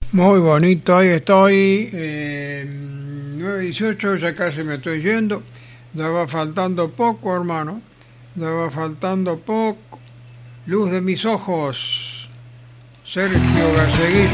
Muy bonito, ahí estoy. 9:18, ya casi me estoy yendo. Ya va faltando poco, hermano. Ya va faltando poco. Luz de mis ojos. Sergio Gasegui.